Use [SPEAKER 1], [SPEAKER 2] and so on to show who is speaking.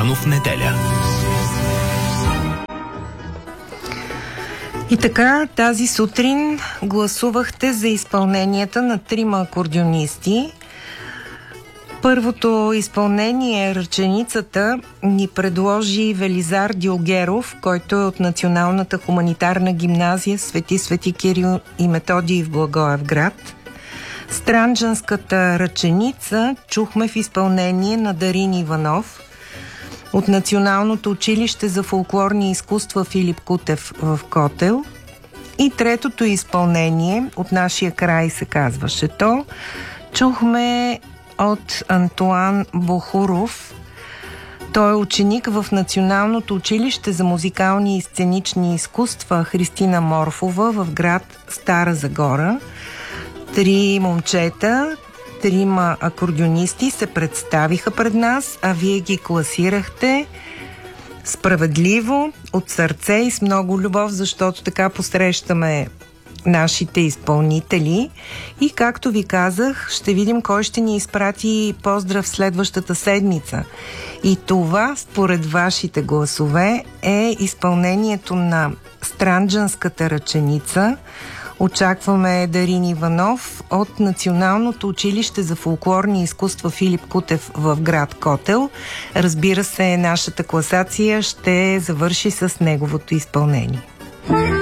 [SPEAKER 1] Рано в неделя.
[SPEAKER 2] И така, тази сутрин гласувахте за изпълненията на 3 акордеонисти. Първото изпълнение, Ръченицата, ни предложи Велизар Дилгеров, който е от Националната хуманитарна гимназия Свети Кирил и Методий в Благоевград. Странджанската ръченица чухме в изпълнение на Дарин Иванов от Националното училище за фолклорни изкуства Филип Кутев в Котел. И третото изпълнение, От нашия край се казваше то, чухме от Антуан Бохуров. Той е ученик в Националното училище за музикални и сценични изкуства Христина Морфова в град Стара Загора. 3 момчета, 3 акордеонисти се представиха пред нас, а вие ги класирахте справедливо, от сърце и с много любов, защото така посрещаме нашите изпълнители. И както ви казах, ще видим кой ще ни изпрати поздрав следващата седмица. И това, според вашите гласове, е изпълнението на Странджанската ръченица. Очакваме Дарин Иванов от Националното училище за фолклорни изкуства Филип Кутев в град Котел. Разбира се, нашата класация ще завърши с неговото изпълнение.